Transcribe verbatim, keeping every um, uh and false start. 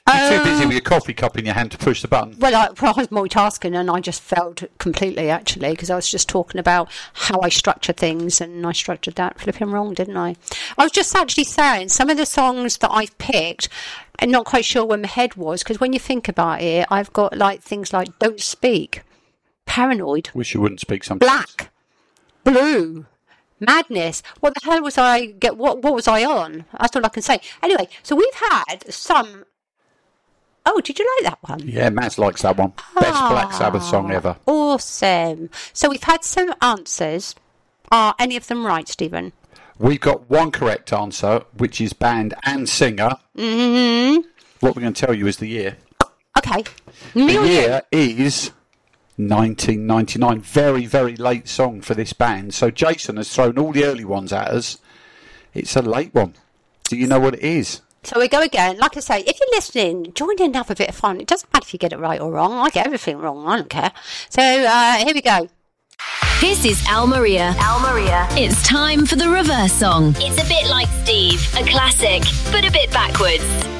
You're too busy with your coffee cup in your hand to push the button. Well, I, well, I was multitasking and I just failed completely, actually, because I was just talking about how I structure things, and I structured that flipping wrong, didn't I? I was just actually saying some of the songs that I've picked, I'm not quite sure where my head was, because when you think about it, I've got like things like Don't Speak, Paranoid. Wish you wouldn't speak sometimes. Black, Blue, Madness. What the hell was I get? What what was I on? That's all I can say. Anyway, so we've had some. Oh, did you like that one? Yeah, Matt likes that one. Best Ah, Black Sabbath song ever. Awesome. So we've had some answers. Are any of them right, Stephen? We've got one correct answer, which is band and singer. Mm-hmm. What we're going to tell you is the year. Okay. The Million. year is nineteen ninety-nine. Very, very late song for this band. So Jason has thrown all the early ones at us. It's a late one. Do you know what it is? So we go again. Like I say, if you're listening, join in, have a bit of fun. It doesn't matter if you get it right or wrong. I get everything wrong. I don't care. So uh, here we go. This is Al Maria. Al Maria. It's time for the reverse song. It's a bit like Steve, a classic, but a bit backwards.